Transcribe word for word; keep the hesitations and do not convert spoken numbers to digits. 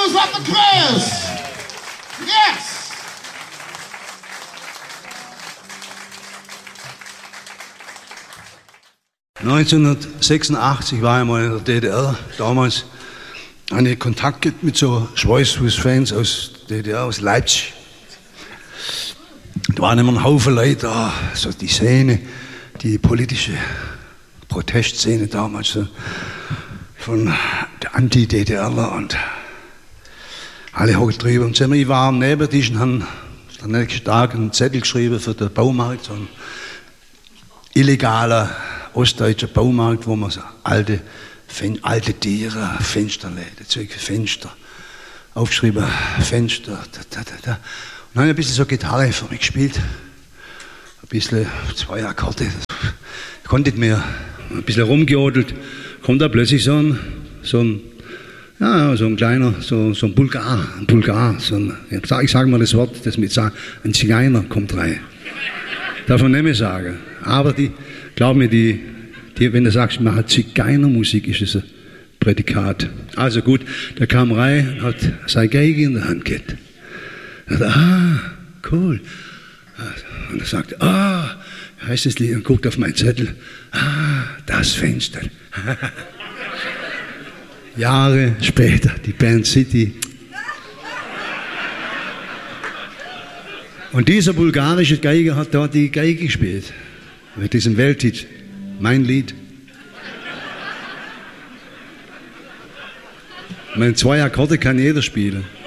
news of the quiz. Yes. neunzehnhundertsechsundachtzig war ich mal in der D D R. Damals hatte ich Kontakt mit so Schweißfuß-Fans aus D D R, aus Leipzig. Da waren immer ein Haufen Leute da, so die Szene, die politische Protestszene damals, so von der Anti-D D Rler und alle hoch drüber. Und ich war am Nebentisch und haben am nächsten Tag einen Zettel geschrieben für den Baumarkt, so ein illegaler ostdeutscher Baumarkt, wo man so alte, alte Tiere, Fensterläden, Zeug für Fenster, aufgeschrieben, Fenster, da, da, da, da. Und dann habe ich ein bisschen so Gitarre für mich gespielt, ein bisschen, zwei Akkorde, ich konnte nicht mehr, ein bisschen rumgeodelt, kommt da plötzlich so ein, so ein, ja, so ein kleiner, so, so ein Bulgar, ein Bulgar, so ein, ich sage sag mal das Wort, das mit sagen, ein Zigeuner kommt rein. Darf man nicht mehr sagen, aber die, glaub mir, die, die, wenn du sagst, man hat Zigeunermusik, ist es ein Prädikat. Also gut, der kam rein, hat seine Geige in der Hand gehabt. Er sagt, ah, cool. Und er sagt, ah, heißt das Lied, und guckt auf meinen Zettel, ah, das Fenster. Jahre später, die Band City. Und dieser bulgarische Geiger hat dort die Geige gespielt. Mit diesem Welthit, mein Lied. Meine zwei Akkorde kann jeder spielen.